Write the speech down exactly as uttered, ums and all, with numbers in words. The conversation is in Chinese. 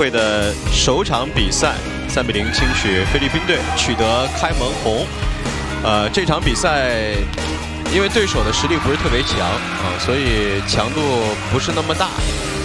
会的首场比赛三比零轻取菲律宾队，取得开门红。呃，这场比赛因为对手的实力不是特别强啊、呃，所以强度不是那么大。